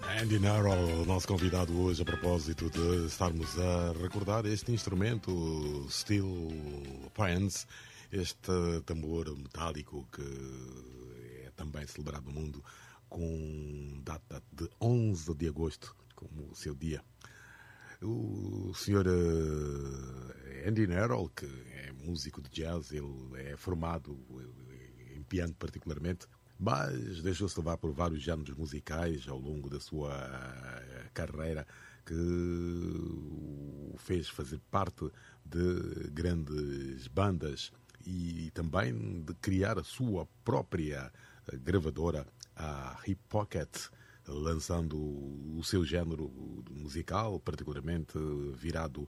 Andy Narrow, nosso convidado hoje, a propósito de estarmos a recordar este instrumento, Steel Pans, este tambor metálico que é também celebrado no mundo com data de 11 de agosto, como o seu dia. O senhor Andy Narrow, que é músico de jazz, ele é formado em piano particularmente, mas deixou-se levar por vários géneros musicais ao longo da sua carreira, que o fez fazer parte de grandes bandas e também de criar a sua própria gravadora, a Hip Pocket, lançando o seu género musical, particularmente virado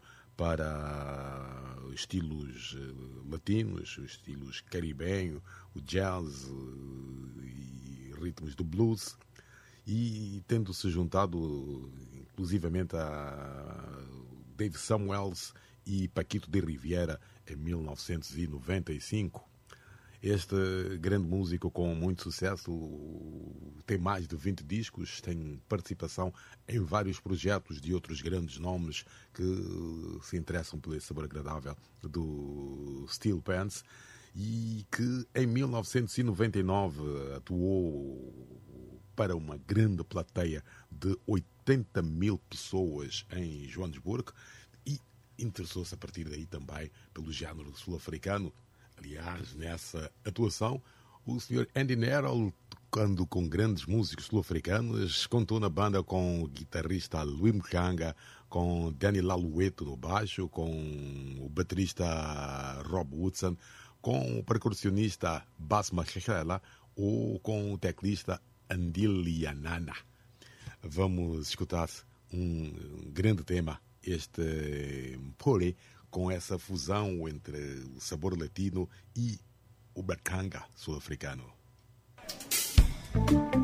para estilos latinos, estilos caribenho, o jazz e ritmos do blues, e tendo-se juntado inclusivamente a Dave Samuels e Paquito de Riviera em 1995. Este grande músico com muito sucesso tem mais de 20 discos, tem participação em vários projetos de outros grandes nomes que se interessam pelo sabor agradável do Steel Pans, e que em 1999 atuou para uma grande plateia de 80 mil pessoas em Joanesburgo e interessou-se a partir daí também pelo género sul-africano. Aliás, nessa atuação, o Sr. Andy Narrow, tocando com grandes músicos sul-africanos, contou na banda com o guitarrista Louis Mkanga, com Danny Lalueto no baixo, com o baterista Rob Woodson, com o percussionista Bas Machela ou com o teclista Andile Yanana. Vamos escutar um grande tema, este Pole, com essa fusão entre o sabor latino e o bacanga sul-africano.